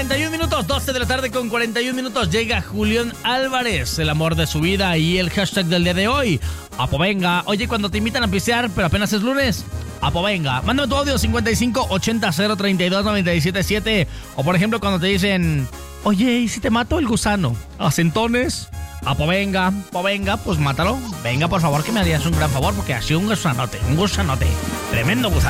41 minutos, 12 de la tarde con 41 minutos. Llega Julián Álvarez, el amor de su vida, y el hashtag del día de hoy, Apovenga. Oye, cuando te invitan a pistear, pero apenas es lunes, Apovenga. Mándame tu audio 55 80 032 977. O por ejemplo, cuando te dicen, oye, ¿y si te mato el gusano? ¿Acentones? Apovenga, pues mátalo. Venga, por favor, que me harías un gran favor, porque ha sido un gusanote. Tremendo gusano.